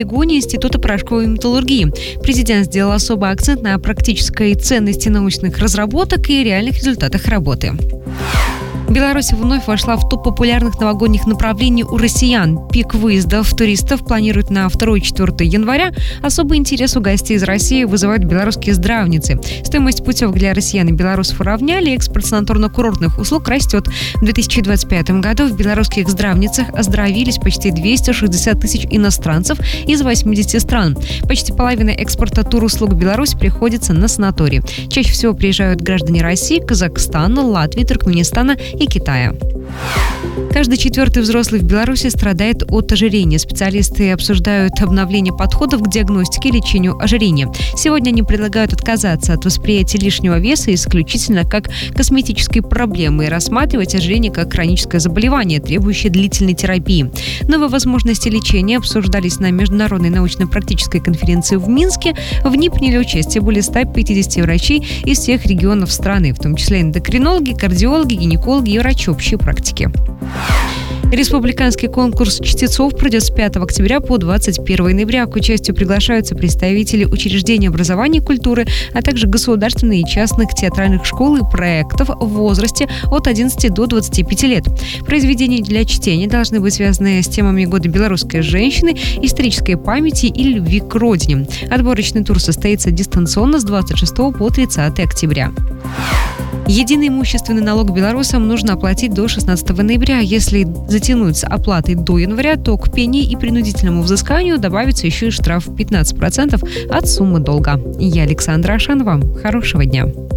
полигоне Института порошковой металлургии. Президент сделал особый акцент на практической ценности научных разработок и реальных результатах работы. Беларусь вновь вошла в топ популярных новогодних направлений у россиян. Пик выездов туристов планируют на 2-4 января. Особый интерес у гостей из России вызывают белорусские здравницы. Стоимость путевок для россиян и белорусов уравняли, экспорт санаторно-курортных услуг растет. В 2025 году в белорусских здравницах оздоровились почти 260 тысяч иностранцев из 80 стран. Почти половина экспорта туруслуг в Беларусь приходится на санатории. Чаще всего приезжают граждане России, Казахстана, Латвии, Туркменистана и Китая. Каждый 4-й взрослый в Беларуси страдает от ожирения. Специалисты обсуждают обновление подходов к диагностике и лечению ожирения. Сегодня они предлагают отказаться от восприятия лишнего веса исключительно как косметической проблемы и рассматривать ожирение как хроническое заболевание, требующее длительной терапии. Новые возможности лечения обсуждались на международной научно-практической конференции в Минске. В ней приняли участие более 150 врачей из всех регионов страны, в том числе эндокринологи, кардиологи, гинекологи и врачи общей практики. Республиканский конкурс чтецов пройдет с 5 октября по 21 ноября. К участию приглашаются представители учреждений образования и культуры, а также государственных и частных театральных школ и проектов в возрасте от 11 до 25 лет. Произведения для чтения должны быть связаны с темами года белорусской женщины, исторической памяти и любви к родине. Отборочный тур состоится дистанционно с 26 по 30 октября. Единый имущественный налог белорусам нужно оплатить до 16 ноября. Если затянуть с оплатой до января, то к пени и принудительному взысканию добавится еще и штраф 15% от суммы долга. Я Александра Ашанова. Хорошего дня.